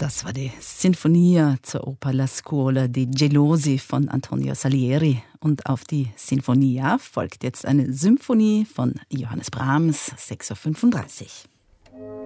Das war die Sinfonia zur Oper La Scuola di Gelosi von Antonio Salieri. Und auf die Sinfonia folgt jetzt eine Symphonie von Johannes Brahms, 6:35 Uhr.